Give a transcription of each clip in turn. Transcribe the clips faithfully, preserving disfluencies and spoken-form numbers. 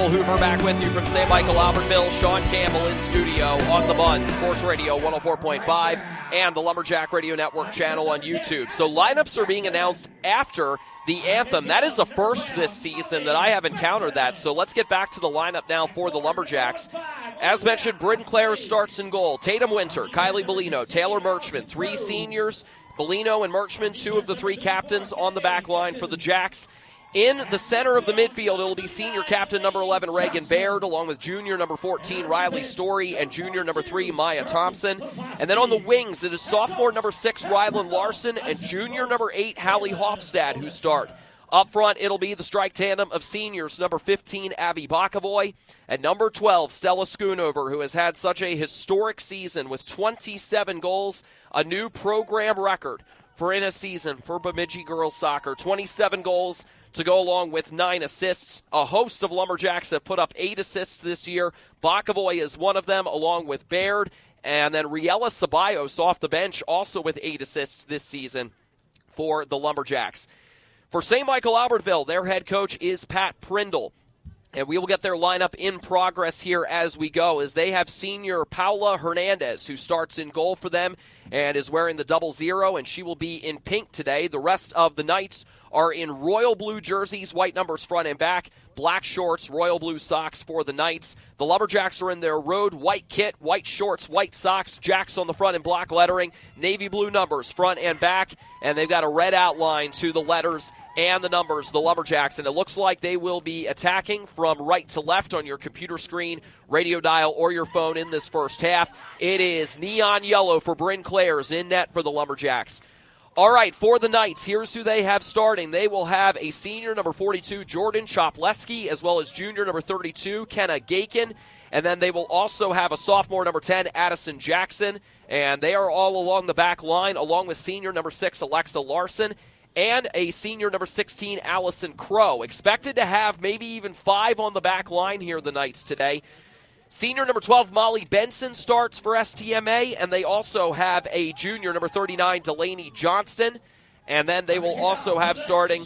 Will Hoover back with you from Saint Michael Albertville. Sean Campbell in studio on the Bun, Sports Radio one oh four point five and the Lumberjack Radio Network channel on YouTube. So lineups are being announced after the anthem. That is the first this season that I have encountered that. So let's get back to the lineup now for the Lumberjacks. As mentioned, Bryn Clare starts in goal. Tatum Winter, Kylie Bellino, Taylor Murchman, three seniors. Bellino and Murchman, two of the three captains on the back line for the Jacks. In the center of the midfield, it will be senior captain number eleven, Reagan Baird, along with junior number fourteen, Riley Story, and junior number three, Maya Thompson. And then on the wings, it is sophomore number six, Rylan Larson, and junior number eight, Hallie Hofstad, who start. Up front, it'll be the strike tandem of seniors, number fifteen, Abby Bakavoy, and number twelve, Stella Schoonover, who has had such a historic season with twenty-seven goals, a new program record for in a season for Bemidji girls soccer. twenty-seven goals to go along with nine assists. A host of Lumberjacks have put up eight assists this year. Bakavoy is one of them, along with Baird. And then Riella Ceballos off the bench, also with eight assists this season for the Lumberjacks. For Saint Michael Albertville, their head coach is Pat Prindle. And we will get their lineup in progress here as we go, as they have senior Paula Hernandez, who starts in goal for them and is wearing the double zero, and she will be in pink today. The rest of the Knights are in royal blue jerseys, white numbers front and back, black shorts, royal blue socks for the Knights. The Lumberjacks are in their road white kit, white shorts, white socks, Jacks on the front in black lettering, navy blue numbers front and back, and they've got a red outline to the letters and the numbers, the Lumberjacks, and it looks like they will be attacking from right to left on your computer screen, radio dial, or your phone in this first half. It is neon yellow for Bryn Clare's in net for the Lumberjacks. All right, for the Knights, here's who they have starting. They will have a senior, number forty-two, Jordan Chopleski, as well as junior, number thirty-two, Kenna Gakin. And then they will also have a sophomore, number ten, Addison Jackson. And they are all along the back line, along with senior, number six, Alexa Larson, and a senior, number sixteen, Allison Crow. Expected to have maybe even five on the back line here, the Knights, today. Senior number twelve, Molly Benson, starts for S T M A, and they also have a junior, number thirty-nine, Delaney Johnston. And then they will also have starting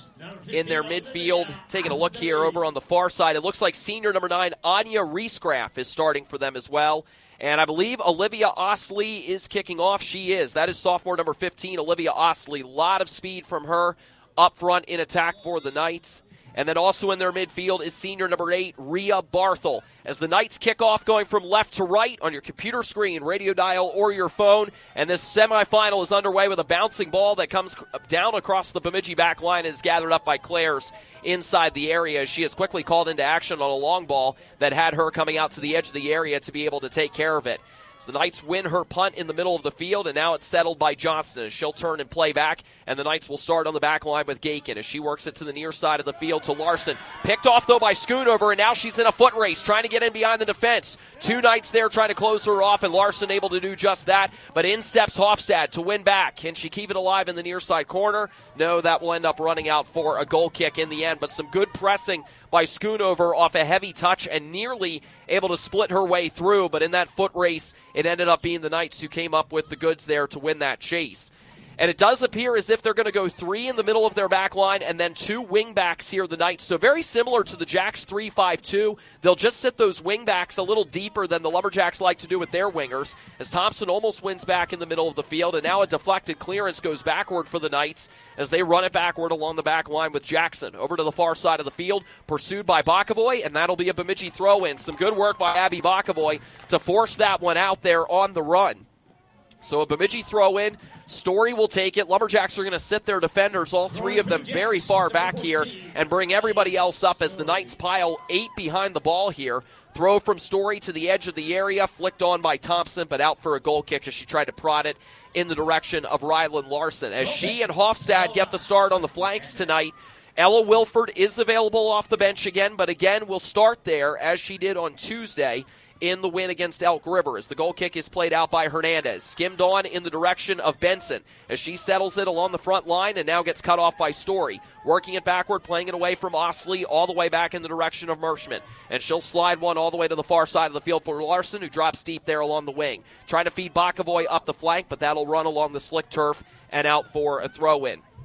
in their midfield, taking a look here over on the far side, it looks like senior number nine, Anya Riesgraff, is starting for them as well. And I believe Olivia Osley is kicking off. She is. That is sophomore number fifteen, Olivia Osley. A lot of speed from her up front in attack for the Knights. And then also in their midfield is senior number eight, Rhea Barthel. As the Knights kick off going from left to right on your computer screen, radio dial, or your phone. And this semifinal is underway with a bouncing ball that comes down across the Bemidji back line and is gathered up by Clares inside the area. She is quickly called into action on a long ball that had her coming out to the edge of the area to be able to take care of it. So the Knights win her punt in the middle of the field, and now it's settled by Johnston as she'll turn and play back, and the Knights will start on the back line with Gakin as she works it to the near side of the field to Larson. Picked off, though, by Schoonover, and now she's in a foot race, trying to get in behind the defense. Two Knights there trying to close her off, and Larson able to do just that, but in steps Hofstad to win back. Can she keep it alive in the near side corner? No, that will end up running out for a goal kick in the end, but some good pressing by Schoonover off a heavy touch and nearly able to split her way through, but in that foot race, it ended up being the Knights who came up with the goods there to win that chase. And it does appear as if they're going to go three in the middle of their back line and then two wingbacks here, the Knights. So very similar to the Jacks three five two. They'll just sit those wingbacks a little deeper than the Lumberjacks like to do with their wingers, as Thompson almost wins back in the middle of the field. And now a deflected clearance goes backward for the Knights as they run it backward along the back line with Jackson. Over to the far side of the field, pursued by Bakavoy, and that'll be a Bemidji throw-in. Some good work by Abby Bakavoy to force that one out there on the run. So a Bemidji throw-in. Story will take it. Lumberjacks are going to sit their defenders, all three of them very far back here, and bring everybody else up as the Knights pile eight behind the ball here. Throw from Story to the edge of the area, flicked on by Thompson, but out for a goal kick as she tried to prod it in the direction of Rylan Larson. As she and Hofstad get the start on the flanks tonight, Ella Wilford is available off the bench again, but again will start there as she did on Tuesday in the win against Elk River as the goal kick is played out by Hernandez. Skimmed on in the direction of Benson as she settles it along the front line and now gets cut off by Story. Working it backward, playing it away from Osley all the way back in the direction of Merschman. And she'll slide one all the way to the far side of the field for Larson, who drops deep there along the wing. Trying to feed Bakavoy up the flank, but that'll run along the slick turf and out for a throw-in.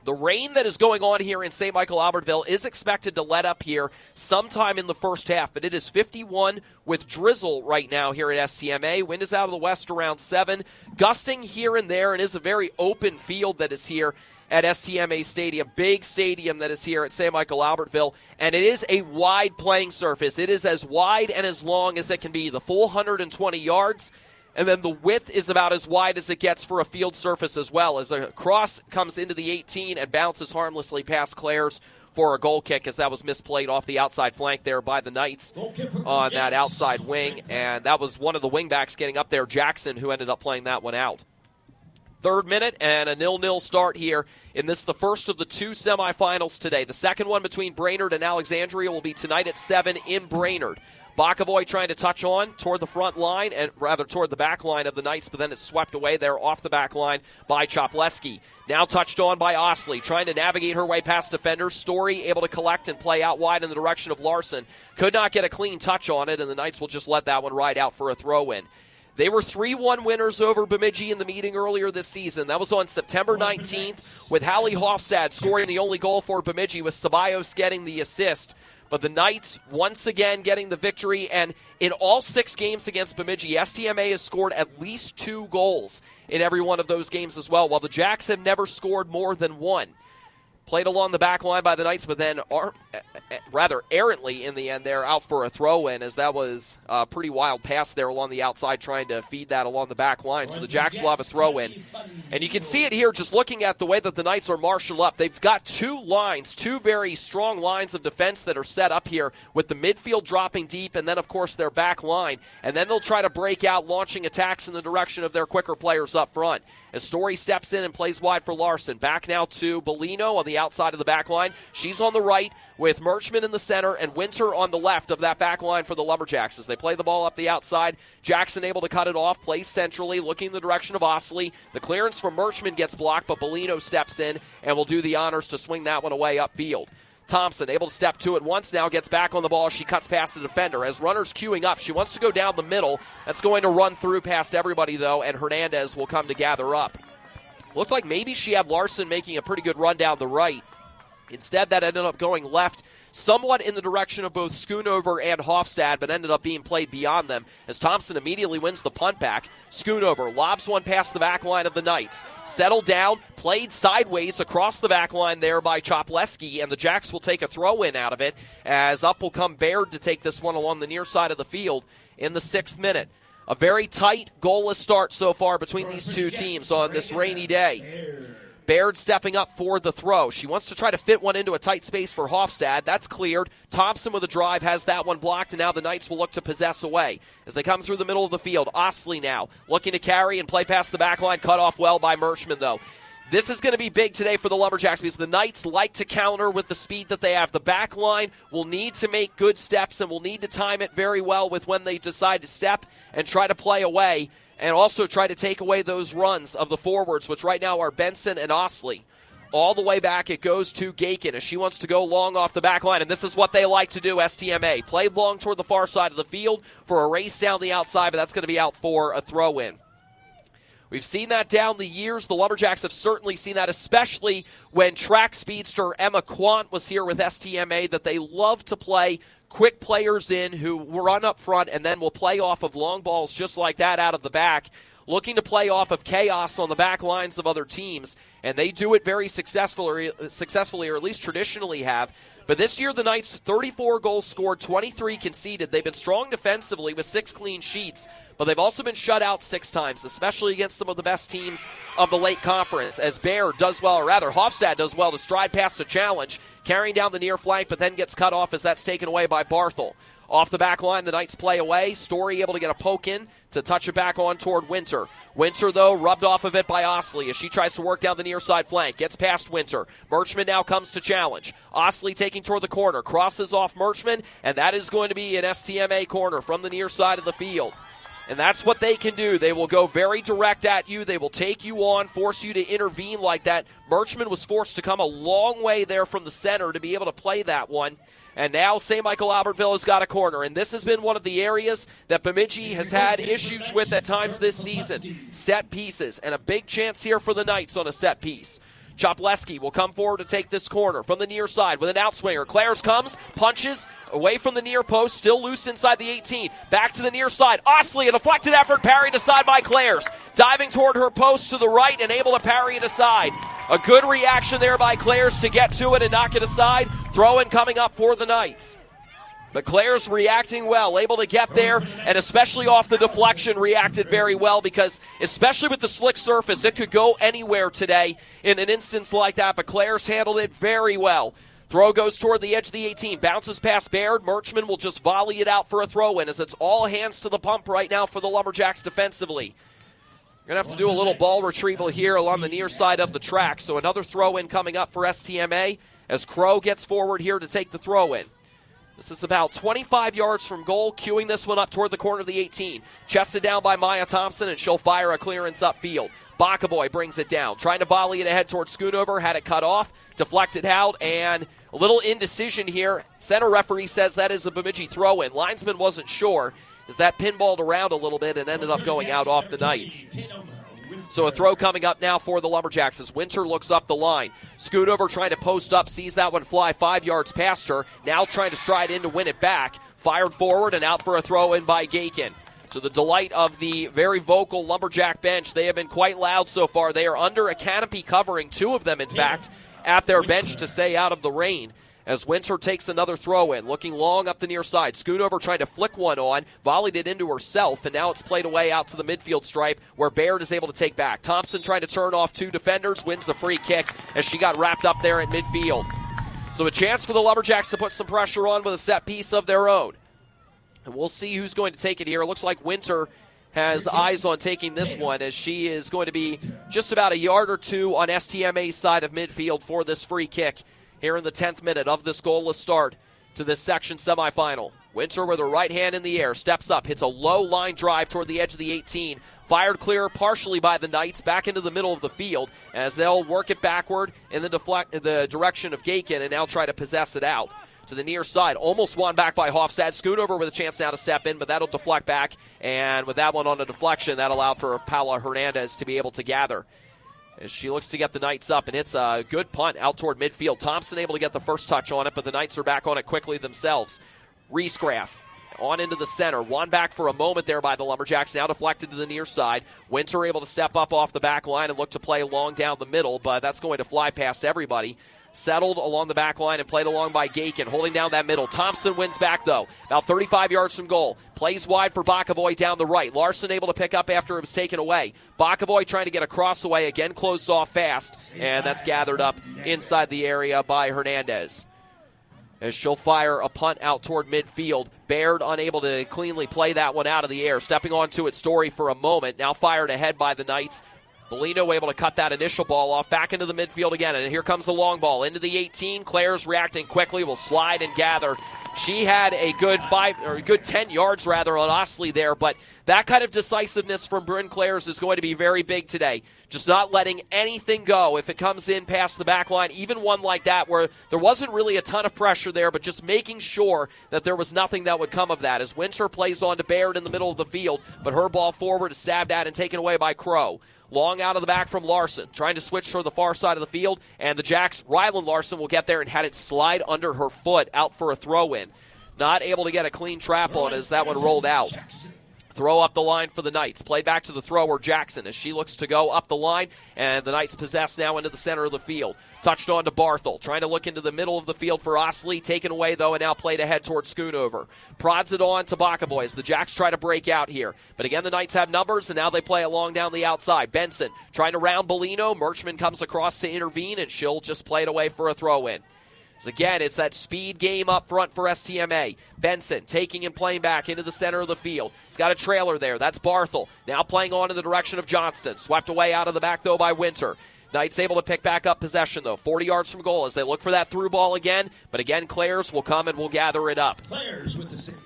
The rain that is going on here in Saint Michael Albertville is expected to let up here sometime in the first half, but it is fifty-one with drizzle right now here at S T M A. Wind is out of the west around seven, gusting here and there, and is a very open field that is here at S T M A Stadium, big stadium that is here at Saint Michael Albertville, and it is a wide playing surface. It is as wide and as long as it can be, the full one hundred twenty yards. And then the width is about as wide as it gets for a field surface as well, as a cross comes into the eighteen and bounces harmlessly past Claire's for a goal kick, as that was misplayed off the outside flank there by the Knights on that outside wing. And that was one of the wingbacks getting up there, Jackson, who ended up playing that one out. Third minute and a nil-nil start here in this, the first of the two semifinals today. The second one between Brainerd and Alexandria will be tonight at seven in Brainerd. Bakavoy trying to touch on toward the front line, and rather toward the back line of the Knights, but then it's swept away there off the back line by Chopleski. Now touched on by Osley, trying to navigate her way past defenders. Story able to collect and play out wide in the direction of Larson. Could not get a clean touch on it, and the Knights will just let that one ride out for a throw-in. They were three one winners over Bemidji in the meeting earlier this season. That was on September nineteenth, with Hallie Hofstad scoring the only goal for Bemidji, with Ceballos getting the assist. But the Knights once again getting the victory, and in all six games against Bemidji, S T M A has scored at least two goals in every one of those games as well, while the Jacks have never scored more than one. Played along the back line by the Knights, but then are, rather errantly in the end there, out for a throw-in, as that was a pretty wild pass there along the outside, trying to feed that along the back line. So the Jacks will have a throw-in. And you can see it here just looking at the way that the Knights are marshaled up. They've got two lines, two very strong lines of defense that are set up here, with the midfield dropping deep, and then, of course, their back line. And then they'll try to break out, launching attacks in the direction of their quicker players up front. As Story steps in and plays wide for Larson. Back now to Bellino on the outside of the back line. She's on the right with Merchman in the center and Winter on the left of that back line for the Lumberjacks. As they play the ball up the outside, Jackson able to cut it off, plays centrally, looking in the direction of Osley. The clearance from Merchman gets blocked, but Bellino steps in and will do the honors to swing that one away upfield. Thompson able to step to it once, now gets back on the ball. She cuts past the defender. As runners queuing up, she wants to go down the middle. That's going to run through past everybody, though, and Hernandez will come to gather up. Looked like maybe she had Larson making a pretty good run down the right. Instead, that ended up going left, somewhat in the direction of both Schoonover and Hofstad, but ended up being played beyond them, as Thompson immediately wins the punt back. Schoonover lobs one past the back line of the Knights. Settled down, played sideways across the back line there by Chopleski, and the Jacks will take a throw-in out of it, as up will come Baird to take this one along the near side of the field in the sixth minute. A very tight, goalless start so far between these two teams on this rainy day. Baird stepping up for the throw. She wants to try to fit one into a tight space for Hofstad. That's cleared. Thompson with a drive has that one blocked, and now the Knights will look to possess away. As they come through the middle of the field, Osley now looking to carry and play past the back line. Cut off well by Merchman, though. This is going to be big today for the Lumberjacks, because the Knights like to counter with the speed that they have. The back line will need to make good steps and will need to time it very well with when they decide to step and try to play away, and also try to take away those runs of the forwards, which right now are Benson and Osley. All the way back, it goes to Gakin as she wants to go long off the back line, and this is what they like to do, S T M A. Play long toward the far side of the field for a race down the outside, but that's going to be out for a throw-in. We've seen that down the years. The Lumberjacks have certainly seen that, especially when track speedster Emma Quant was here with S T M A, that they love to play quick players in who run up front and then will play off of long balls just like that out of the back, looking to play off of chaos on the back lines of other teams. And they do it very successfully, successfully, or at least traditionally have. But this year, the Knights, thirty-four goals scored, twenty-three conceded. They've been strong defensively with six clean sheets, but they've also been shut out six times, especially against some of the best teams of the late conference, as Baird does well, or rather, Hofstad does well to stride past a challenge, carrying down the near flank, but then gets cut off as that's taken away by Barthel. Off the back line, the Knights play away. Story able to get a poke in to touch it back on toward Winter. Winter, though, rubbed off of it by Osley as she tries to work down the near side flank. Gets past Winter. Merchman now comes to challenge. Osley taking toward the corner. Crosses off Merchman, and that is going to be an S T M A corner from the near side of the field. And that's what they can do. They will go very direct at you. They will take you on, force you to intervene like that. Merchman was forced to come a long way there from the center to be able to play that one. And now Saint Michael Albertville has got a corner. And this has been one of the areas that Bemidji has had issues with at times this season. Set pieces. And a big chance here for the Knights on a set piece. Chopleski will come forward to take this corner from the near side with an outswinger. Clares comes, punches away from the near post, still loose inside the eighteen. Back to the near side. Ostley, a deflected effort, parried aside by Clares. Diving toward her post to the right and able to parry it aside. A good reaction there by Clares to get to it and knock it aside. Throw-in coming up for the Knights. But Clares reacting well, able to get there, and especially off the deflection, reacted very well because, especially with the slick surface, it could go anywhere today in an instance like that. But Clares handled it very well. Throw goes toward the edge of the eighteen, bounces past Baird. Murchman will just volley it out for a throw-in as it's all hands to the pump right now for the Lumberjacks defensively. Going to have to do a little ball retrieval here along the near side of the track. So another throw-in coming up for S T M A as Crow gets forward here to take the throw-in. This is about twenty-five yards from goal, queuing this one up toward the corner of the eighteen. Chested down by Maya Thompson, and she'll fire a clearance upfield. Bakaboy brings it down, trying to volley it ahead towards Schoonover, had it cut off, deflected out, and a little indecision here. Center referee says that is a Bemidji throw-in. Linesman wasn't sure, as that pinballed around a little bit and ended up going out off the Knights. So a throw coming up now for the Lumberjacks as Winter looks up the line. Schoonover trying to post up, sees that one fly five yards past her. Now trying to stride in to win it back. Fired forward and out for a throw-in by Gakin. To the delight of the very vocal Lumberjack bench, they have been quite loud so far. They are under a canopy covering, two of them in fact, at their bench to stay out of the rain. As Winter takes another throw-in, looking long up the near side. Schoonover trying to flick one on, volleyed it into herself, and now it's played away out to the midfield stripe where Baird is able to take back. Thompson trying to turn off two defenders, wins the free kick as she got wrapped up there at midfield. So a chance for the Lumberjacks to put some pressure on with a set piece of their own. And we'll see who's going to take it here. It looks like Winter has eyes on taking this one as she is going to be just about a yard or two on S T M A's side of midfield for this free kick here in the tenth minute of this goalless start to this section semifinal. Winter with her right hand in the air, steps up, hits a low line drive toward the edge of the eighteen. Fired clear partially by the Knights back into the middle of the field as they'll work it backward in the, deflect, the direction of Gakin and now try to possess it out. To the near side, almost won back by Hofstad. Schoonover with a chance now to step in, but that'll deflect back. And with that one on a deflection, that allowed for Paula Hernandez to be able to gather. As she looks to get the Knights up, and it's a good punt out toward midfield. Thompson able to get the first touch on it, but the Knights are back on it quickly themselves. Reescraft on into the center. Won back for a moment there by the Lumberjacks, now deflected to the near side. Winter able to step up off the back line and look to play long down the middle, but that's going to fly past everybody. Settled along the back line and played along by Gakin, holding down that middle. Thompson wins back, though, about thirty-five yards from goal. Plays wide for Bakaboy down the right. Larson able to pick up after it was taken away. Bakaboy trying to get a cross away, again closed off fast, and that's gathered up inside the area by Hernandez. As she'll fire a punt out toward midfield. Baird unable to cleanly play that one out of the air. Stepping onto its story for a moment. Now fired ahead by the Knights. Bellino able to cut that initial ball off, back into the midfield again, and here comes the long ball into the eighteen. Claire's reacting quickly, will slide and gather. She had a good five or a good ten yards rather on Ostley there, but that kind of decisiveness from Bryn Claire's is going to be very big today. Just not letting anything go if it comes in past the back line, even one like that where there wasn't really a ton of pressure there, but just making sure that there was nothing that would come of that. As Winter plays on to Baird in the middle of the field, but her ball forward is stabbed at and taken away by Crow. Long out of the back from Larson, trying to switch to the far side of the field, and the Jacks, Ryland Larson, will get there and had it slide under her foot out for a throw-in. Not able to get a clean trap on as that one rolled out. Throw up the line for the Knights. Play back to the thrower, Jackson, as she looks to go up the line, and the Knights possess now into the center of the field. Touched on to Barthel, trying to look into the middle of the field for Ostley. Taken away, though, and now played ahead towards Schoonover. Prods it on to Bakaboy as the Jacks try to break out here. But again, the Knights have numbers, and now they play it long down the outside. Benson trying to round Bellino. Murchman comes across to intervene, and she'll just play it away for a throw-in. So again, it's that speed game up front for S T M A. Benson taking and playing back into the center of the field. He's got a trailer there. That's Barthel. Now playing on in the direction of Johnston. Swept away out of the back, though, by Winter. Knights able to pick back up possession, though. forty yards from goal as they look for that through ball again. But again, Claire's will come and will gather it up. Claire's with the save.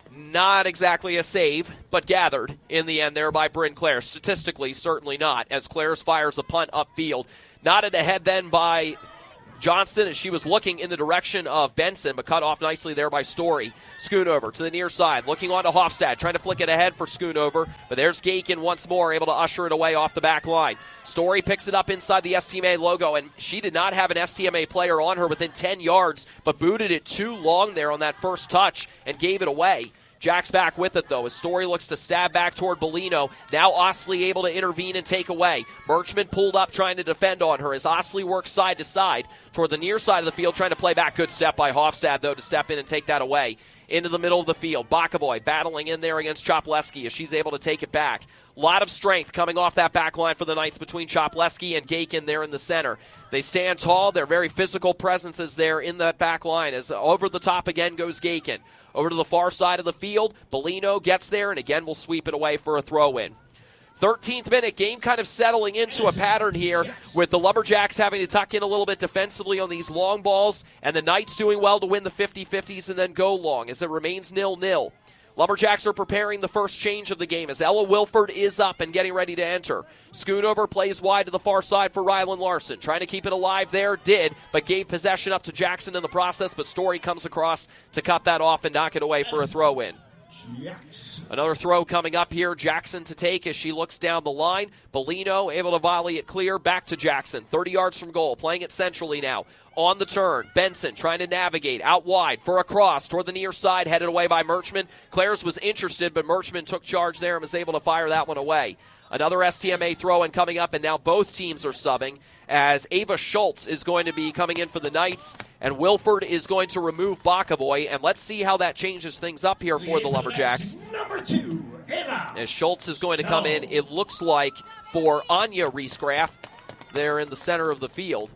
Not exactly a save, but gathered in the end there by Bryn Claire. Statistically, certainly not, as Claire's fires a punt upfield. Knotted ahead then by Johnston as she was looking in the direction of Benson, but cut off nicely there by Story. Schoonover to the near side, looking on to Hofstad, trying to flick it ahead for Schoonover, but there's Gakin once more, able to usher it away off the back line. Story picks it up inside the S T M A logo, and she did not have an S T M A player on her within ten yards, but booted it too long there on that first touch and gave it away. Jack's back with it, though, as Story looks to stab back toward Bellino. Now Osley able to intervene and take away. Birchman pulled up trying to defend on her as Osley works side to side toward the near side of the field, trying to play back. Good step by Hofstad, though, to step in and take that away. Into the middle of the field. Bakaboy battling in there against Chopleski as she's able to take it back. A lot of strength coming off that back line for the Knights between Chopleski and Gakin there in the center. They stand tall. They're very physical presences there in that back line as over the top again goes Gakin. Over to the far side of the field. Bellino gets there and again will sweep it away for a throw-in. thirteenth minute, game kind of settling into a pattern here with the Lumberjacks having to tuck in a little bit defensively on these long balls and the Knights doing well to win the fifty-fifties and then go long as it remains nil-nil. Lumberjacks are preparing the first change of the game as Ella Wilford is up and getting ready to enter. Schoonover plays wide to the far side for Rylan Larson. Trying to keep it alive there, did, but gave possession up to Jackson in the process, but Story comes across to cut that off and knock it away for a throw-in. Another throw coming up here. Jackson to take as she looks down the line. Bellino able to volley it clear. Back to Jackson. thirty yards from goal. Playing it centrally now. On the turn. Benson trying to navigate out wide for a cross toward the near side. Headed away by Murchman. Clares was interested, but Murchman took charge there and was able to fire that one away. Another S T M A throw-in coming up, and now both teams are subbing as Ava Schultz is going to be coming in for the Knights, and Wilford is going to remove Bakaboy, and let's see how that changes things up here for the Lumberjacks. Number two, Ava. As Schultz is going to come in, it looks like, for Anya Riesgraff there in the center of the field.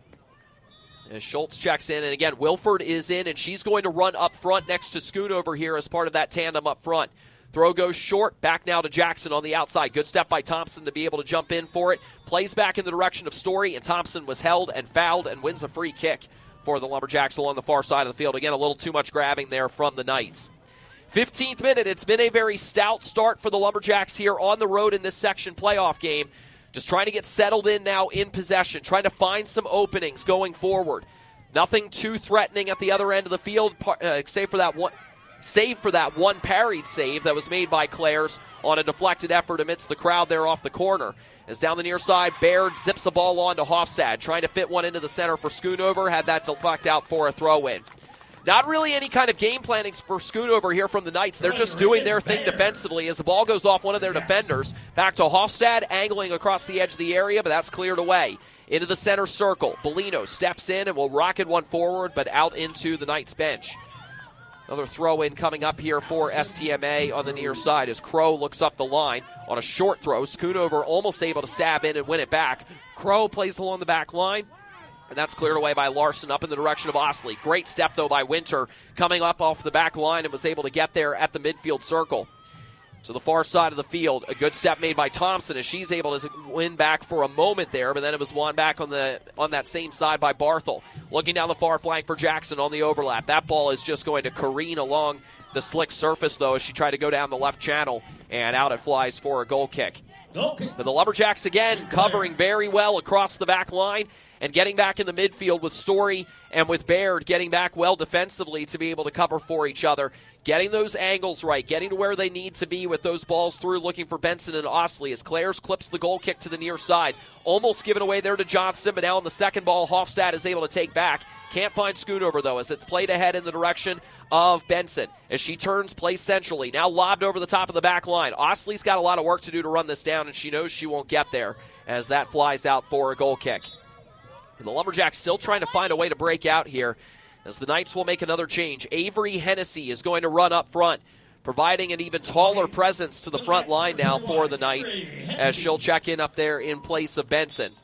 As Schultz checks in, and again, Wilford is in, and she's going to run up front next to Schoonover here as part of that tandem up front. Throw goes short. Back now to Jackson on the outside. Good step by Thompson to be able to jump in for it. Plays back in the direction of Story, and Thompson was held and fouled and wins a free kick for the Lumberjacks along the far side of the field. Again, a little too much grabbing there from the Knights. fifteenth minute. It's been a very stout start for the Lumberjacks here on the road in this section playoff game. Just trying to get settled in now in possession. Trying to find some openings going forward. Nothing too threatening at the other end of the field, uh, save for that one... Save for that one parried save that was made by Clares on a deflected effort amidst the crowd there off the corner. As down the near side, Baird zips the ball on to Hofstad, trying to fit one into the center for Schoonover, had that deflect out for a throw-in. Not really any kind of game planning for Schoonover here from the Knights. They're just doing their thing defensively as the ball goes off one of their defenders. Back to Hofstad, angling across the edge of the area, but that's cleared away. Into the center circle. Bellino steps in and will rocket one forward, but out into the Knights bench. Another throw-in coming up here for S T M A on the near side as Crow looks up the line on a short throw. Schoonover almost able to stab in and win it back. Crow plays along the back line, and that's cleared away by Larson up in the direction of Osley. Great step, though, by Winter coming up off the back line and was able to get there at the midfield circle. To the far side of the field, a good step made by Thompson as she's able to win back for a moment there, but then it was won back on the on that same side by Barthel. Looking down the far flank for Jackson on the overlap. That ball is just going to careen along the slick surface, though, as she tried to go down the left channel, and out it flies for a goal kick. Okay. But the Lumberjacks, again, covering very well across the back line and getting back in the midfield with Story and with Baird getting back well defensively to be able to cover for each other. Getting those angles right, getting to where they need to be with those balls through, looking for Benson and Osley as Clares clips the goal kick to the near side. Almost given away there to Johnston, but now on the second ball, Hofstad is able to take back. Can't find Schoonover, though, as it's played ahead in the direction of Benson. As she turns, plays centrally. Now lobbed over the top of the back line. Osley's got a lot of work to do to run this down, and she knows she won't get there as that flies out for a goal kick. And the Lumberjacks still trying to find a way to break out here, as the Knights will make another change. Avery Hennessy is going to run up front, providing an even taller presence to the front line now for the Knights, as she'll check in up there in place of Benson.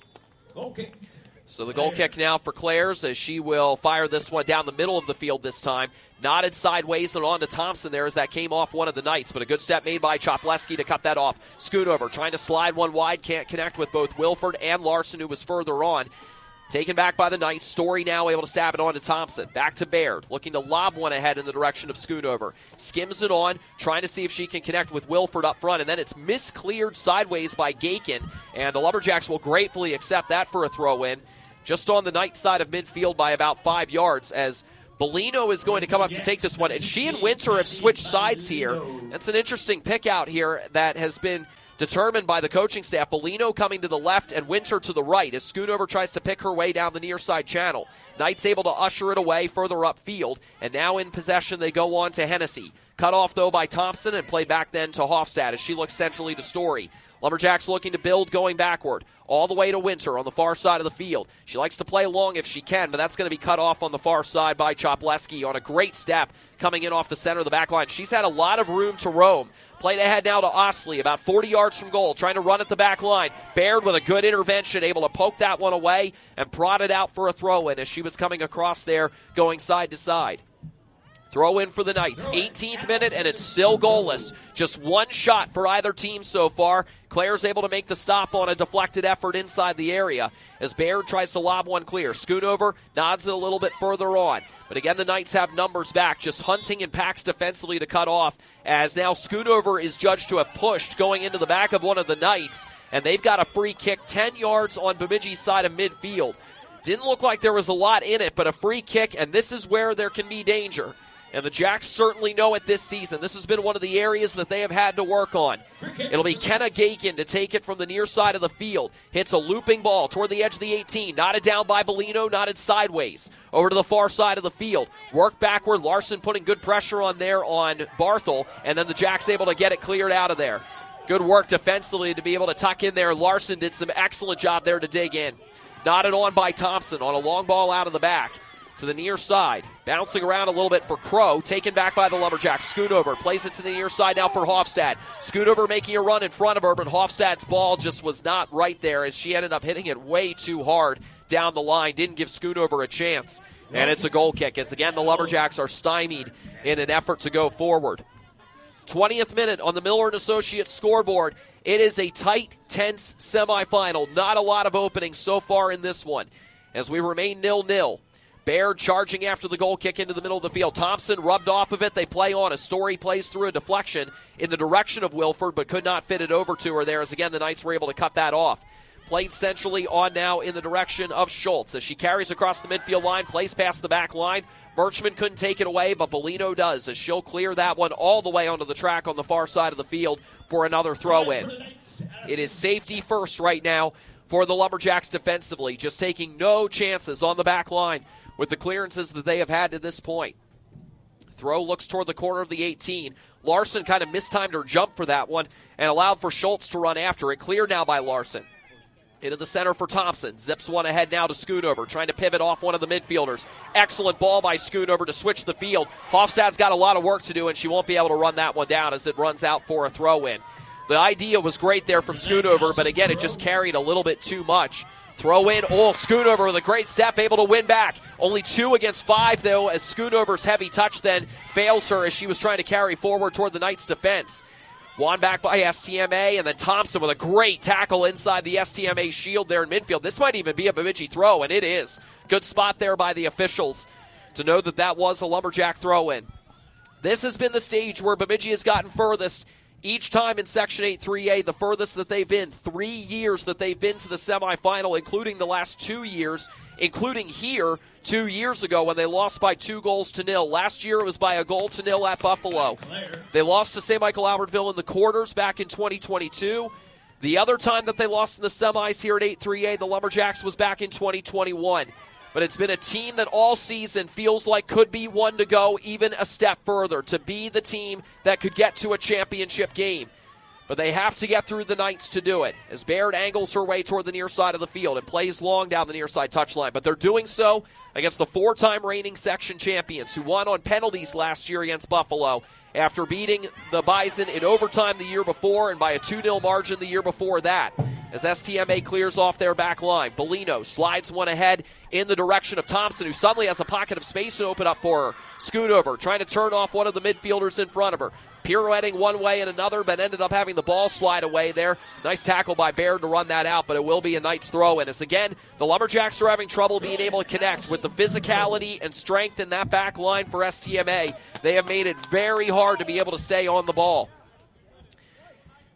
So the goal kick now for Clares, as she will fire this one down the middle of the field this time. Nodded sideways and on to Thompson there as that came off one of the Knights, but a good step made by Chopleski to cut that off. Schoonover trying to slide one wide, can't connect with both Wilford and Larson, who was further on. Taken back by the Knights. Story now able to stab it on to Thompson. Back to Baird, looking to lob one ahead in the direction of Schoonover. Skims it on, trying to see if she can connect with Wilford up front, and then it's miscleared sideways by Gakin, and the Lumberjacks will gratefully accept that for a throw-in. just on the Knights side of midfield by about five yards as Bellino is going to come up to take this one. And she and Winter have switched sides here. That's an interesting pick out here that has been determined by the coaching staff. Bellino coming to the left and Winter to the right as Schoonover tries to pick her way down the near side channel. Knights able to usher it away further upfield, and now in possession they go on to Hennessy. Cut off, though, by Thompson and played back then to Hofstad as she looks centrally to Story. Lumberjacks looking to build going backward, all the way to Winter on the far side of the field. She likes to play long if she can, but that's going to be cut off on the far side by Chopleski on a great step coming in off the center of the back line. She's had a lot of room to roam. Played ahead now to Osley, about forty yards from goal, trying to run at the back line. Baird with a good intervention, able to poke that one away and prod it out for a throw-in as she was coming across there, going side to side. Throw in for the Knights. eighteenth minute, and it's still goalless. Just one shot for either team so far. Claire's able to make the stop on a deflected effort inside the area as Baird tries to lob one clear. Schoonover nods it a little bit further on. But again, the Knights have numbers back, just hunting and packs defensively to cut off, as now Schoonover is judged to have pushed going into the back of one of the Knights, and they've got a free kick ten yards on Bemidji's side of midfield. Didn't look like there was a lot in it, but a free kick, and this is where there can be danger. And the Jacks certainly know it this season. This has been one of the areas that they have had to work on. It'll be Kenna Gakin to take it from the near side of the field. Hits a looping ball toward the edge of the eighteen. Knotted down by Bellino, knotted sideways. Over to the far side of the field. Work backward. Larson putting good pressure on there on Barthel. And then the Jacks able to get it cleared out of there. Good work defensively to be able to tuck in there. Larson did some excellent job there to dig in. Knotted on by Thompson on a long ball out of the back. To the near side. Bouncing around a little bit for Crow. Taken back by the Lumberjacks. Schoonover plays it to the near side now for Hofstad. Schoonover making a run in front of her, but Hofstad's ball just was not right there as she ended up hitting it way too hard down the line. Didn't give Schoonover a chance. And it's a goal kick as, again, the Lumberjacks are stymied in an effort to go forward. twentieth minute on the Miller and Associates scoreboard. It is a tight, tense semifinal. Not a lot of openings so far in this one as we remain nil-nil. Baird charging after the goal kick into the middle of the field. Thompson rubbed off of it. They play on. A Story plays through a deflection in the direction of Wilford, but could not fit it over to her there as, again, the Knights were able to cut that off. Played centrally on now in the direction of Schultz as she carries across the midfield line, plays past the back line. Birchman couldn't take it away, but Bellino does as she'll clear that one all the way onto the track on the far side of the field for another throw-in. It is safety first right now for the Lumberjacks defensively, just taking no chances on the back line with the clearances that they have had to this point. Throw looks toward the corner of the eighteen. Larson kind of mistimed her jump for that one and allowed for Schultz to run after it. Cleared now by Larson. Into the center for Thompson. Zips one ahead now to Schoonover, trying to pivot off one of the midfielders. Excellent ball by Schoonover to switch the field. Hofstad's got a lot of work to do, and she won't be able to run that one down as it runs out for a throw-in. The idea was great there from Schoonover, but again, it just carried a little bit too much. Throw in, oh, Schoonover with a great step, able to win back. Only two against five, though, as Schoonover's heavy touch then fails her as she was trying to carry forward toward the Knights' defense. Won back by S T M A, and then Thompson with a great tackle inside the S T M A shield there in midfield. This might even be a Bemidji throw, and it is. Good spot there by the officials to know that that was a Lumberjack throw-in. This has been the stage where Bemidji has gotten furthest each time in Section eight three A, the furthest that they've been. Three years that they've been to the semifinal, including the last two years, including here two years ago when they lost by two goals to nil. Last year it was by a goal to nil at Buffalo. They lost to Saint Michael Albertville in the quarters back in twenty twenty-two. The other time that they lost in the semis here at eight three A, the Lumberjacks, was back in twenty twenty-one. But it's been a team that all season feels like could be one to go even a step further, to be the team that could get to a championship game. But they have to get through the Knights to do it, as Baird angles her way toward the near side of the field and plays long down the near side touchline. But they're doing so against the four-time reigning section champions who won on penalties last year against Buffalo after beating the Bison in overtime the year before and by a two nil margin the year before that. As S T M A clears off their back line, Bellino slides one ahead in the direction of Thompson, who suddenly has a pocket of space to open up for her. Schoonover trying to turn off one of the midfielders in front of her. Pirouetting one way and another, but ended up having the ball slide away there. Nice tackle by Baird to run that out, but it will be a Knights throw-in. As again, the Lumberjacks are having trouble being able to connect with the physicality and strength in that back line for S T M A. They have made it very hard to be able to stay on the ball.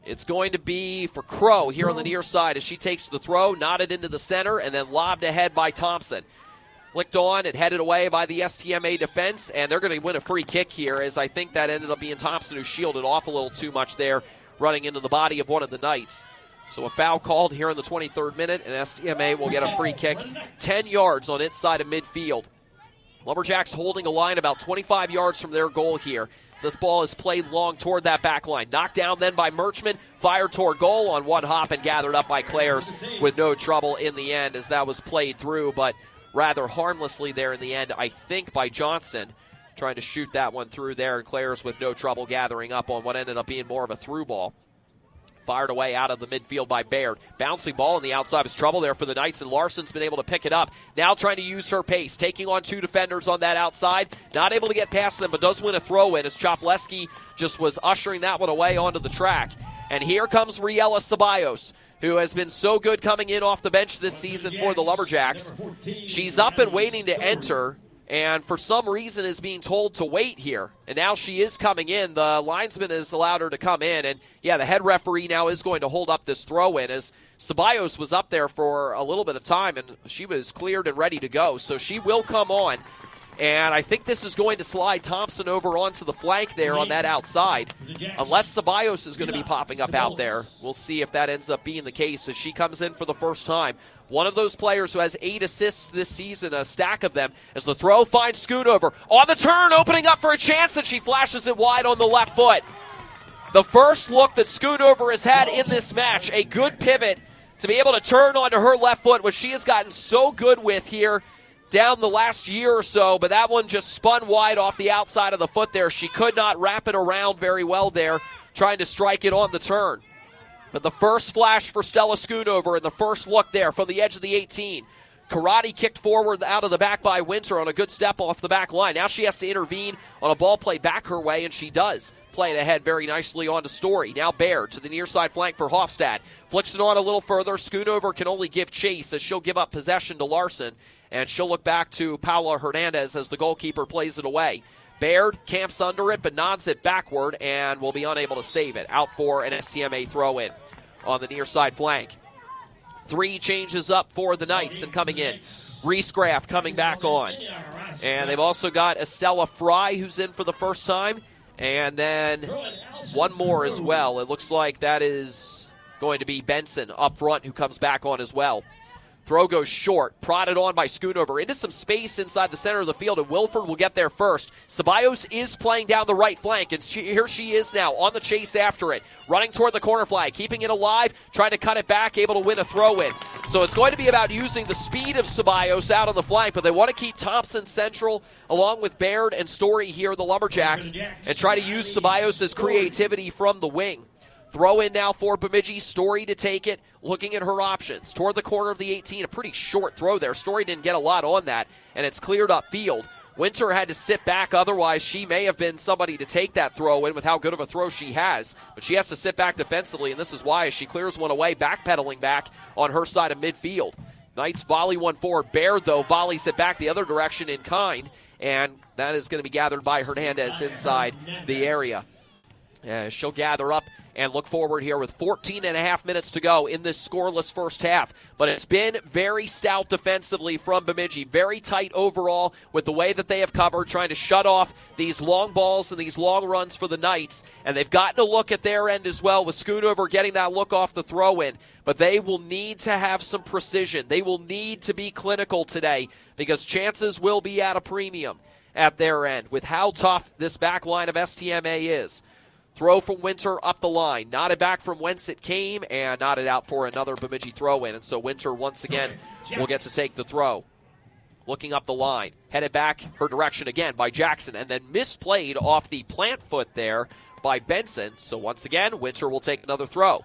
It's going to be for Crow here on the near side as she takes the throw, nodded into the center, and then lobbed ahead by Thompson. Flicked on and headed away by the S T M A defense, and they're going to win a free kick here, as I think that ended up being Thompson who shielded off a little too much there, running into the body of one of the Knights. So a foul called here in the twenty-third minute, and S T M A will get a free kick ten yards on its side of midfield. Lumberjacks holding a line about twenty-five yards from their goal here. This ball is played long toward that back line. Knocked down then by Merchman, fired toward goal on one hop and gathered up by Clares with no trouble in the end as that was played through, but rather harmlessly there in the end, I think, by Johnston, trying to shoot that one through there, and Clares with no trouble gathering up on what ended up being more of a through ball. Fired away out of the midfield by Baird. Bouncing ball on the outside was trouble there for the Knights, and Larson's been able to pick it up. Now trying to use her pace, taking on two defenders on that outside. Not able to get past them, but does win a throw-in as Chopleski just was ushering that one away onto the track. And here comes Riella Ceballos, who has been so good coming in off the bench this season for the Lumberjacks. She's up and waiting to enter, and for some reason is being told to wait here. And now she is coming in. The linesman has allowed her to come in. And, yeah, the head referee now is going to hold up this throw-in as Ceballos was up there for a little bit of time, and she was cleared and ready to go. So she will come on. And I think this is going to slide Thompson over onto the flank there on that outside. Unless Ceballos is going to be popping up out there. We'll see if that ends up being the case as she comes in for the first time. One of those players who has eight assists this season, a stack of them, as the throw finds Schoonover. On the turn, opening up for a chance, and she flashes it wide on the left foot. The first look that Schoonover has had in this match, a good pivot to be able to turn onto her left foot, which she has gotten so good with here down the last year or so, but that one just spun wide off the outside of the foot there. She could not wrap it around very well there, trying to strike it on the turn. But the first flash for Stella Schoonover and the first look there from the edge of the eighteen. Karate kicked forward out of the back by Winter on a good step off the back line. Now she has to intervene on a ball played back her way, and she does. Play it ahead very nicely onto Story. Now Baird to the near side flank for Hofstad. Flicks it on a little further. Schoonover can only give chase as she'll give up possession to Larson. And she'll look back to Paula Hernandez as the goalkeeper plays it away. Baird camps under it but nods it backward and will be unable to save it. Out for an S T M A throw-in on the near side flank. Three changes up for the Knights and coming in. Reese Graff coming back on. And they've also got Estella Fry who's in for the first time. And then one more as well. It looks like that is going to be Benson up front who comes back on as well. Throw goes short, prodded on by Schoonover into some space inside the center of the field, and Wilford will get there first. Ceballos is playing down the right flank, and she, here she is now on the chase after it, running toward the corner flag, keeping it alive, trying to cut it back, able to win a throw-in. So it's going to be about using the speed of Ceballos out on the flank, but they want to keep Thompson central along with Baird and Story here, the Lumberjacks, and try to use Ceballos' creativity from the wing. Throw in now for Bemidji. Story to take it, looking at her options. Toward the corner of the eighteen, a pretty short throw there. Story didn't get a lot on that, and it's cleared up field. Winter had to sit back, otherwise she may have been somebody to take that throw in with how good of a throw she has. But she has to sit back defensively, and this is why as she clears one away, backpedaling back on her side of midfield. Knights volley one forward. Baird, though, volleys it back the other direction in kind, and that is going to be gathered by Hernandez inside the area. Uh, she'll gather up and look forward here with fourteen and a half minutes to go in this scoreless first half. But it's been very stout defensively from Bemidji. Very tight overall with the way that they have covered, trying to shut off these long balls and these long runs for the Knights. And they've gotten a look at their end as well with Schoonover getting that look off the throw-in. But they will need to have some precision. They will need to be clinical today because chances will be at a premium at their end with how tough this back line of S T M A is. Throw from Winter up the line. Knotted back from whence it came and knotted out for another Bemidji throw-in. And so Winter once again will get to take the throw. Looking up the line. Headed back her direction again by Jackson. And then misplayed off the plant foot there by Benson. So once again, Winter will take another throw.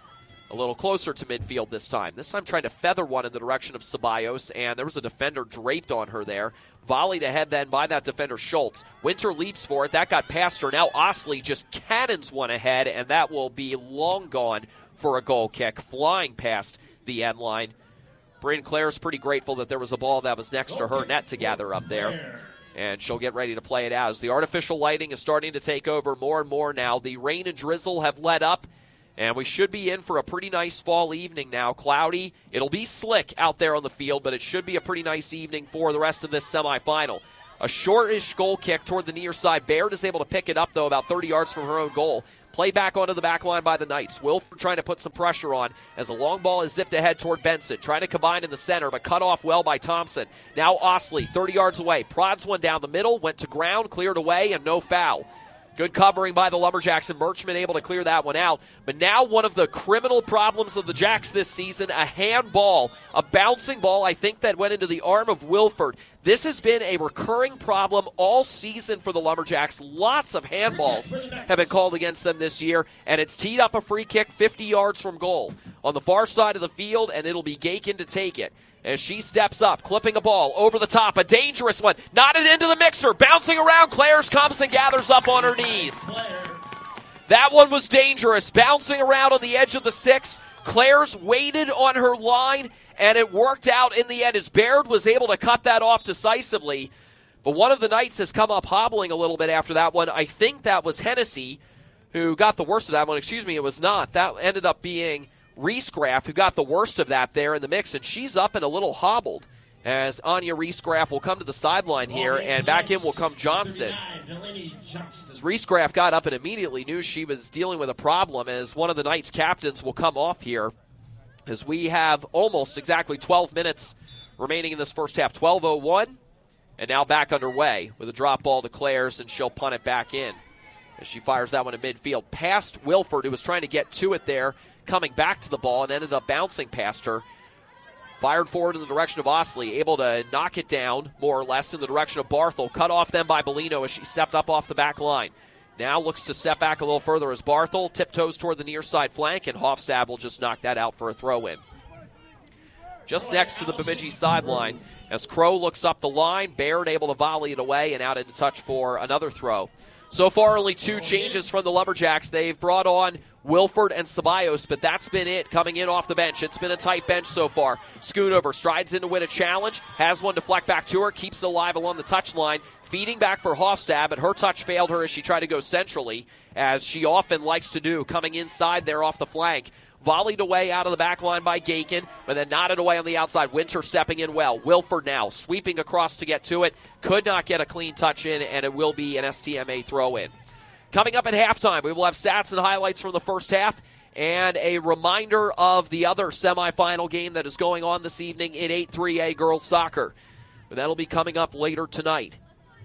A little closer to midfield this time. This time trying to feather one in the direction of Ceballos, and there was a defender draped on her there. Volleyed ahead then by that defender, Schultz. Winter leaps for it. That got past her. Now Osley just cannons one ahead, and that will be long gone for a goal kick, flying past the end line. Bryn Claire's pretty grateful that there was a ball that was next to her net to gather up there. And she'll get ready to play it out. As the artificial lighting is starting to take over more and more now. The rain and drizzle have let up. And we should be in for a pretty nice fall evening now. Cloudy. It'll be slick out there on the field, but it should be a pretty nice evening for the rest of this semifinal. A shortish goal kick toward the near side. Baird is able to pick it up, though, about thirty yards from her own goal. Play back onto the back line by the Knights. Wilford trying to put some pressure on as the long ball is zipped ahead toward Benson. Trying to combine in the center, but cut off well by Thompson. Now Osley, thirty yards away. Prods one down the middle, went to ground, cleared away, and no foul. Good covering by the Lumberjacks, and Birchman able to clear that one out. But now one of the criminal problems of the Jacks this season, a handball, a bouncing ball, I think that went into the arm of Wilford. This has been a recurring problem all season for the Lumberjacks. Lots of handballs have been called against them this year, and it's teed up a free kick fifty yards from goal on the far side of the field, and it'll be Gakin to take it. As she steps up, clipping a ball over the top, a dangerous one, knotted into the mixer, bouncing around. Clares comes and gathers up on her knees. That one was dangerous, bouncing around on the edge of the six. Clares waited on her line, and it worked out in the end as Baird was able to cut that off decisively. But one of the Knights has come up hobbling a little bit after that one. I think that was Hennessy who got the worst of that one. Excuse me, it was not. That ended up being Reescraft, who got the worst of that there in the mix, and she's up and a little hobbled as Anya Reescraft will come to the sideline here, and back in will come Johnston. As Reescraft got up and immediately knew she was dealing with a problem, as one of the Knights' captains will come off here, as we have almost exactly twelve minutes remaining in this first half. twelve oh one, and now back underway with a drop ball to Clares, and she'll punt it back in as she fires that one in midfield. Past Wilford, who was trying to get to it there, coming back to the ball and ended up bouncing past her. Fired forward in the direction of Osley, able to knock it down more or less in the direction of Barthel. Cut off then by Bellino as she stepped up off the back line. Now looks to step back a little further as Barthel tiptoes toward the near side flank, and Hofstad will just knock that out for a throw-in. Just next to the Bemidji sideline as Crow looks up the line. Baird able to volley it away and out into touch for another throw. So far, only two changes from the Lumberjacks. They've brought on Wilford and Ceballos, but that's been it coming in off the bench. It's been a tight bench so far. Schoonover strides in to win a challenge, has one deflect back to her, keeps it alive along the touchline, feeding back for Hofstad, but her touch failed her as she tried to go centrally, as she often likes to do, coming inside there off the flank. Volleyed away out of the back line by Gakin, but then knotted away on the outside. Winter stepping in well. Wilford now sweeping across to get to it. Could not get a clean touch in, and it will be an S T M A throw-in. Coming up at halftime, we will have stats and highlights from the first half and a reminder of the other semifinal game that is going on this evening in eight three A girls soccer. But that'll be coming up later tonight.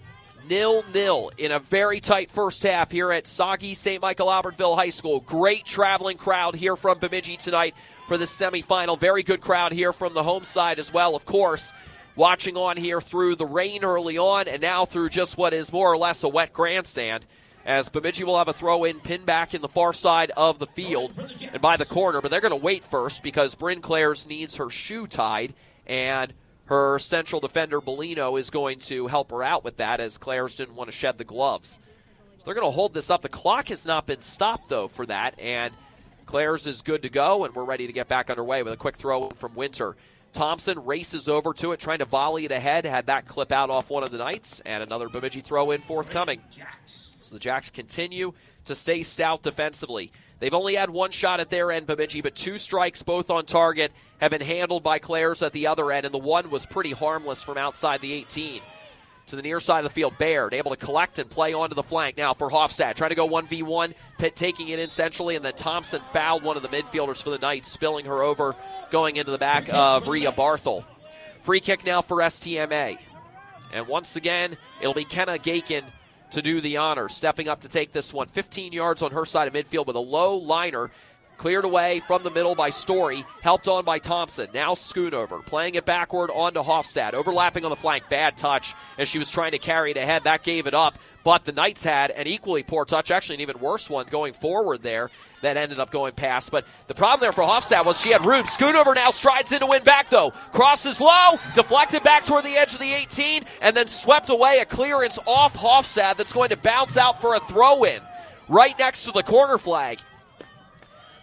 nil-nil in a very tight first half here at Soggy Saint Michael Albertville High School. Great traveling crowd here from Bemidji tonight for this semifinal. Very good crowd here from the home side as well, of course. Watching on here through the rain early on and now through just what is more or less a wet grandstand, as Bemidji will have a throw-in pin back in the far side of the field and by the corner. But they're going to wait first because Bryn Clares needs her shoe tied, and her central defender, Bellino, is going to help her out with that, as Clares didn't want to shed the gloves. So they're going to hold this up. The clock has not been stopped, though, for that, and Clares is good to go, and we're ready to get back underway with a quick throw from Winter. Thompson races over to it, trying to volley it ahead, had that clip out off one of the Knights, and another Bemidji throw-in forthcoming. So the Jacks continue to stay stout defensively. They've only had one shot at their end, Bemidji, but two strikes, both on target, have been handled by Clares at the other end, and the one was pretty harmless from outside the eighteen. To the near side of the field, Baird able to collect and play onto the flank now for Hofstad. Trying to go one v one, Pitt taking it in centrally, and then Thompson fouled one of the midfielders for the Knights, spilling her over, going into the back of Rhea Barthel. Free kick now for S T M A. And once again, it'll be Kenna Gakin to do the honor, stepping up to take this one. fifteen yards on her side of midfield with a low liner. Cleared away from the middle by Story, helped on by Thompson. Now Schoonover, playing it backward onto Hofstad, overlapping on the flank. Bad touch as she was trying to carry it ahead. That gave it up, but the Knights had an equally poor touch, actually an even worse one going forward there that ended up going past. But the problem there for Hofstad was she had room. Schoonover now strides in to win back, though. Crosses low, deflected back toward the edge of the eighteen, and then swept away. A clearance off Hofstad that's going to bounce out for a throw-in right next to the corner flag.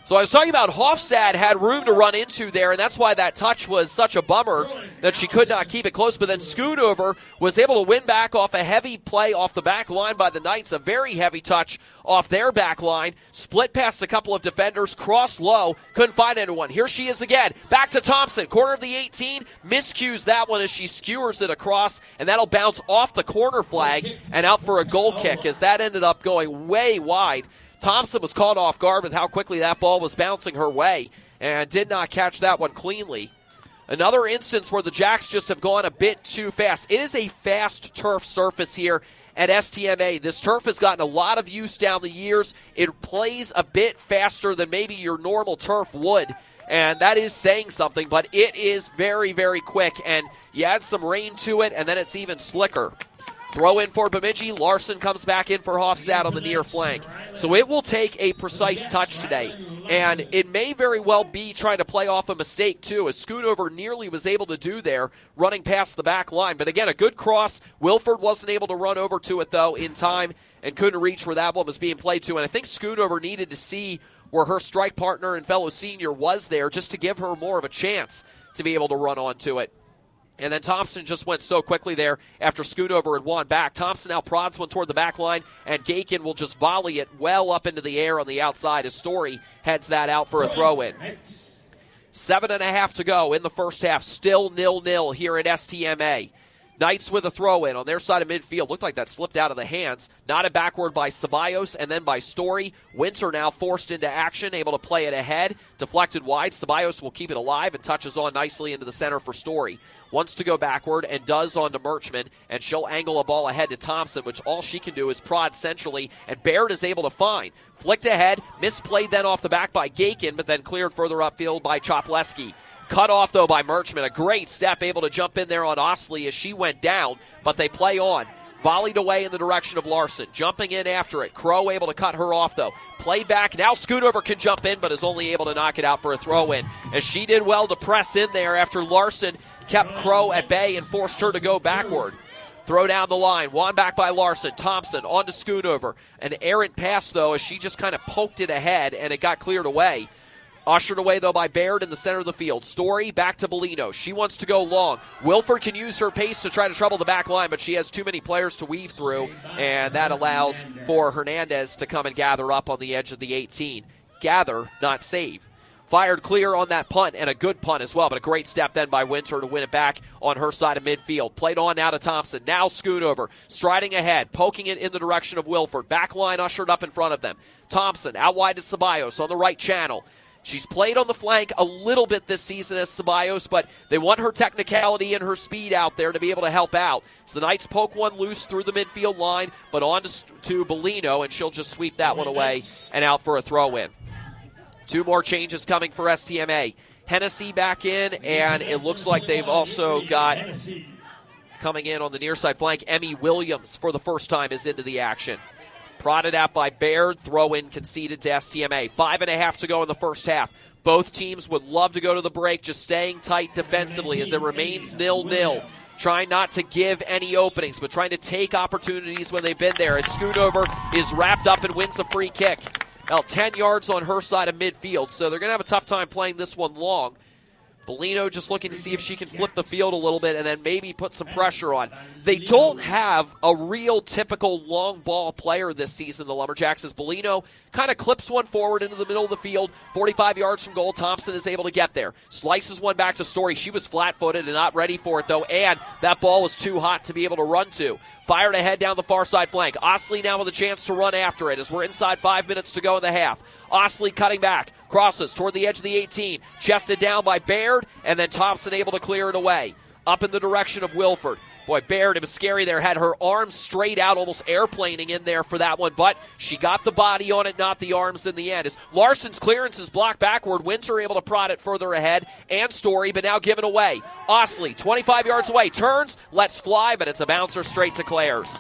So I was talking about Hofstad had room to run into there, and that's why that touch was such a bummer that she could not keep it close. But then Schoonover was able to win back off a heavy play off the back line by the Knights, a very heavy touch off their back line, split past a couple of defenders, crossed low, couldn't find anyone. Here she is again, back to Thompson, corner of the eighteen, miscues that one as she skewers it across, and that'll bounce off the corner flag and out for a goal kick as that ended up going way wide. Thompson was caught off guard with how quickly that ball was bouncing her way and did not catch that one cleanly. Another instance where the Jacks just have gone a bit too fast. It is a fast turf surface here at S T M A. This turf has gotten a lot of use down the years. It plays a bit faster than maybe your normal turf would, and that is saying something, but it is very, very quick, and you add some rain to it, and then it's even slicker. Throw in for Bemidji. Larson comes back in for Hofstad on the near flank. So it will take a precise touch today. And it may very well be trying to play off a mistake, too, as Schoonover nearly was able to do there, running past the back line. But again, a good cross. Wilford wasn't able to run over to it, though, in time and couldn't reach where that one was being played to. And I think Schoonover needed to see where her strike partner and fellow senior was there just to give her more of a chance to be able to run onto it. And then Thompson just went so quickly there after Schoonover had won back. Thompson now prods one toward the back line, and Gakin will just volley it well up into the air on the outside as Story heads that out for a throw-in. Seven and a half to go in the first half. Still nil-nil here at S T M A. Knights with a throw-in on their side of midfield. Looked like that slipped out of the hands. Knotted backward by Ceballos and then by Story. Winter now forced into action, able to play it ahead. Deflected wide. Ceballos will keep it alive and touches on nicely into the center for Story. Wants to go backward and does on to Merchman, and she'll angle a ball ahead to Thompson, which all she can do is prod centrally, and Baird is able to find. Flicked ahead, misplayed then off the back by Gakin, but then cleared further upfield by Chopleski. Cut off, though, by Merchman. A great step, able to jump in there on Osley as she went down, but they play on. Volleyed away in the direction of Larson. Jumping in after it. Crow able to cut her off, though. Played back. Now Schoonover can jump in, but is only able to knock it out for a throw-in. As she did well to press in there after Larson kept Crow at bay and forced her to go backward. Throw down the line. Won back by Larson. Thompson on to Schoonover. An errant pass, though, as she just kind of poked it ahead, and it got cleared away. Ushered away, though, by Baird in the center of the field. Story back to Bellino. She wants to go long. Wilford can use her pace to try to trouble the back line, but she has too many players to weave through, and that allows for Hernandez to come and gather up on the edge of the eighteen. Gather, not save. Fired clear on that punt, and a good punt as well, but a great step then by Winter to win it back on her side of midfield. Played on now to Thompson. Now Schoonover, striding ahead, poking it in the direction of Wilford. Back line ushered up in front of them. Thompson out wide to Ceballos on the right channel. She's played on the flank a little bit this season as Ceballos, but they want her technicality and her speed out there to be able to help out. So the Knights poke one loose through the midfield line, but on to, to Bellino, and she'll just sweep that one away and out for a throw-in. Two more changes coming for S T M A. Hennessy back in, and it looks like they've also got, coming in on the near side flank, Emmy Williams for the first time is into the action. Prodded out by Baird, throw-in conceded to S T M A. Five and a half to go in the first half. Both teams would love to go to the break, just staying tight defensively as it remains nil-nil. Trying not to give any openings, but trying to take opportunities when they've been there as Schoonover is wrapped up and wins the free kick. Well, ten yards on her side of midfield, so they're going to have a tough time playing this one long. Bellino just looking to see if she can flip the field a little bit and then maybe put some pressure on. They don't have a real typical long ball player this season, the Lumberjacks, as Bellino kind of clips one forward into the middle of the field, forty-five yards from goal. Thompson is able to get there. Slices one back to Story. She was flat-footed and not ready for it, though, and that ball was too hot to be able to run to. Fired ahead down the far side flank. Osley now with a chance to run after it as we're inside five minutes to go in the half. Osley cutting back. Crosses toward the edge of the eighteen. Chested down by Baird, and then Thompson able to clear it away. Up in the direction of Wilford. Boy, Baird, it was scary there. Had her arms straight out, almost airplaning in there for that one, but she got the body on it, not the arms in the end. As Larson's clearance is blocked backward, Winter able to prod it further ahead, and Story, but now given away. Osley, twenty-five yards away, turns, lets fly, but it's a bouncer straight to Claire's.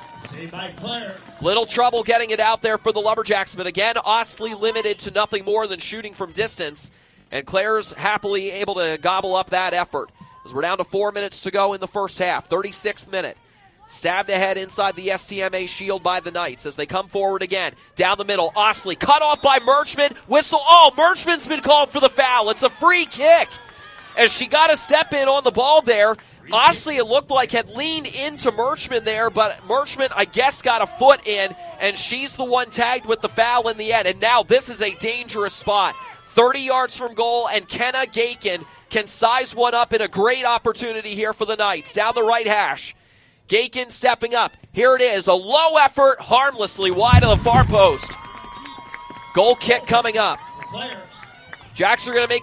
Little trouble getting it out there for the Lumberjacks, but again, Osley limited to nothing more than shooting from distance, and Claire's happily able to gobble up that effort. As we're down to four minutes to go in the first half, thirty-sixth minute. Stabbed ahead inside the S T M A shield by the Knights as they come forward again. Down the middle, Osley cut off by Merchman. Whistle. Oh, Merchman's been called for the foul. It's a free kick. As she got a step in on the ball there, Osley, it looked like, had leaned into Merchman there, but Merchman, I guess, got a foot in, and she's the one tagged with the foul in the end. And now this is a dangerous spot. thirty yards from goal, and Kenna Gakin can size one up in a great opportunity here for the Knights. Down the right hash. Gakin stepping up. Here it is. A low effort, harmlessly wide of the far post. Goal kick coming up. Jacks are going to make